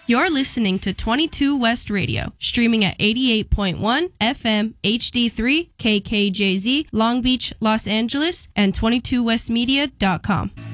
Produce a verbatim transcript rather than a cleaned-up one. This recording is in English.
You're listening to twenty-two West Radio, streaming at eighty-eight point one F M H D three K K J Z, Long Beach, Los Angeles, and twenty-two west media dot com.